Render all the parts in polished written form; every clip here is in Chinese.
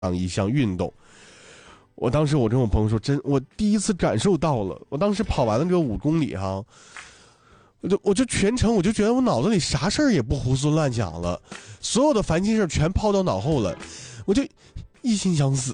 一项运动。我当时我跟我朋友说，我第一次感受到了。我当时跑完了这个5公里哈，我就全程我就觉得我脑子里啥事儿也不胡思乱想了，所有的烦心事全抛到脑后了，我就一心想死，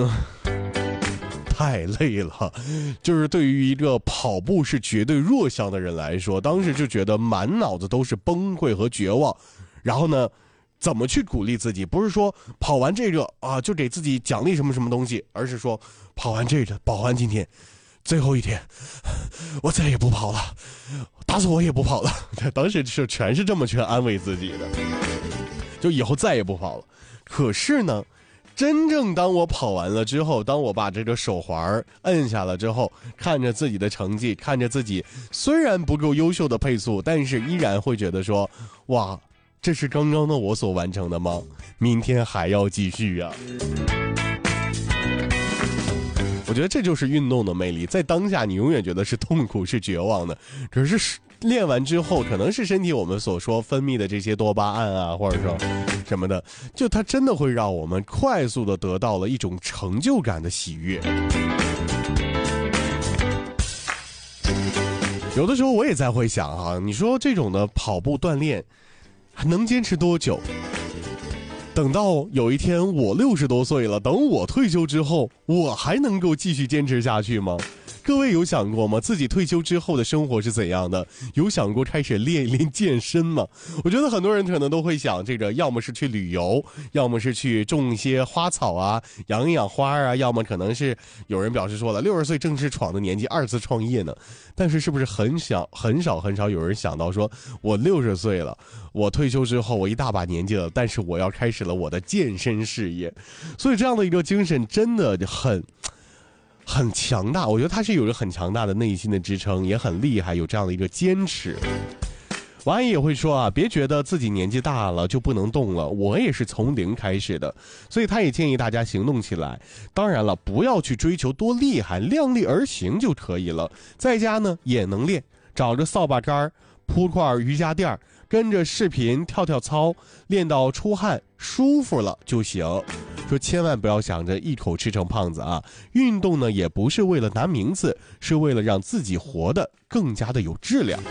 太累了。就是对于一个跑步是绝对弱项的人来说，当时就觉得满脑子都是崩溃和绝望。然后呢，怎么去鼓励自己？不是说跑完这个啊就给自己奖励什么什么东西，而是说跑完这个，跑完今天最后一天，我再也不跑了，打死我也不跑了。当时就全是这么去安慰自己的，就以后再也不跑了。可是呢，真正当我跑完了之后，当我把这个手环摁下了之后，看着自己的成绩，看着自己虽然不够优秀的配速，但是依然会觉得说，哇，这是刚刚的我所完成的吗？明天还要继续啊。我觉得这就是运动的魅力，在当下你永远觉得是痛苦是绝望的，可是练完之后，可能是身体我们所说分泌的这些多巴胺啊，或者说什么的，就它真的会让我们快速的得到了一种成就感的喜悦。有的时候我也在会想啊，你说这种的跑步锻炼还能坚持多久？等到有一天我60多岁了，等我退休之后，我还能够继续坚持下去吗？各位有想过吗？自己退休之后的生活是怎样的？有想过开始练一练健身吗？我觉得很多人可能都会想，这个要么是去旅游，要么是去种一些花草啊，养一养花啊，要么可能是有人表示说了，60岁正是闯的年纪，2次创业呢。但是是不是很少有人想到说，我60岁了，我退休之后我一大把年纪了，但是我要开始了我的健身事业。所以这样的一个精神真的很强大，我觉得他是有着很强大的内心的支撑，也很厉害，有这样的一个坚持。王阿姨也会说啊，别觉得自己年纪大了就不能动了，我也是从零开始的，所以他也建议大家行动起来。当然了，不要去追求多厉害，量力而行就可以了。在家呢也能练，找个扫把杆，铺块瑜伽垫，跟着视频跳跳操，练到出汗舒服了就行。说千万不要想着一口吃成胖子啊！运动呢也不是为了拿名次，是为了让自己活得更加的有质量。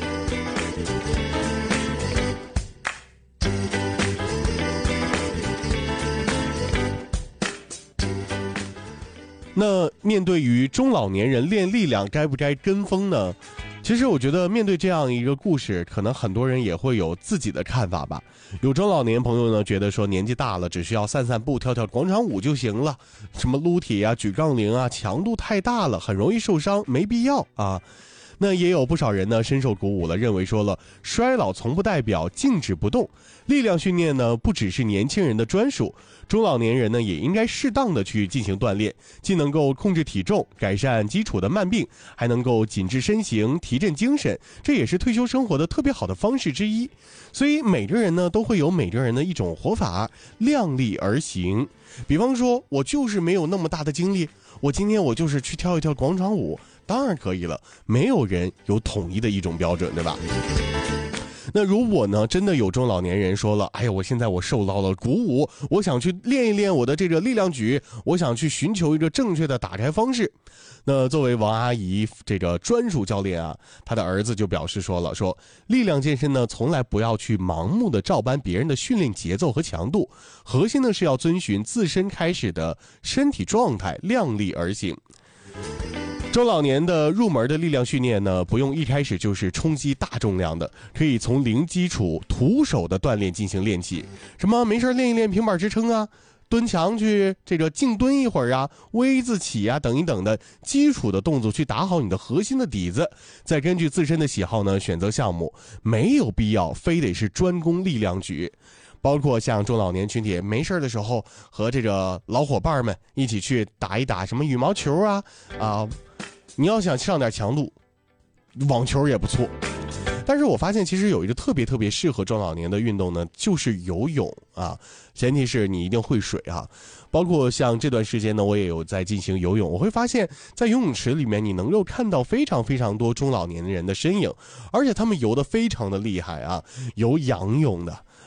那面对于中老年人练力量，该不该跟风呢？其实我觉得面对这样一个故事，可能很多人也会有自己的看法吧。有中老年朋友呢觉得说，年纪大了只需要散散步跳跳广场舞就行了，什么撸铁啊举杠铃啊强度太大了，很容易受伤，没必要啊。那也有不少人呢深受鼓舞了，认为说了，衰老从不代表静止不动，力量训练呢不只是年轻人的专属，中老年人呢也应该适当的去进行锻炼，既能够控制体重，改善基础的慢病，还能够紧致身形，提振精神，这也是退休生活的特别好的方式之一。所以每个人呢都会有每个人的一种活法，量力而行。比方说我就是没有那么大的精力，我今天我就是去跳一跳广场舞，当然可以了，没有人有统一的一种标准，对吧？那如果呢真的有中老年人说了，哎呀，我现在我受到了鼓舞，我想去练一练我的这个力量举，我想去寻求一个正确的打开方式。那作为王阿姨这个专属教练啊，她的儿子就表示说了，说力量健身呢从来不要去盲目的照搬别人的训练节奏和强度，核心呢是要遵循自身开始的身体状态，量力而行。中老年的入门的力量训练呢，不用一开始就是冲击大重量的，可以从零基础徒手的锻炼进行练起，什么没事练一练平板支撑啊，蹲墙去这个静蹲一会儿啊，V 字起啊等一等的基础的动作去打好你的核心的底子，再根据自身的喜好呢选择项目，没有必要非得是专攻力量举。包括像中老年群体没事的时候和这个老伙伴们一起去打一打什么羽毛球啊，你要想上点强度，网球也不错。但是我发现其实有一个特别适合中老年的运动呢，就是游泳啊，前提是你一定会水啊。包括像这段时间呢，我也有在进行游泳，我会发现在游泳池里面你能够看到非常多中老年人的身影，而且他们游得非常的厉害啊，游仰泳的，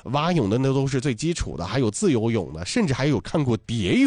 蛙泳的那都是最基础的，还有自由泳的，甚至还有看过蝶泳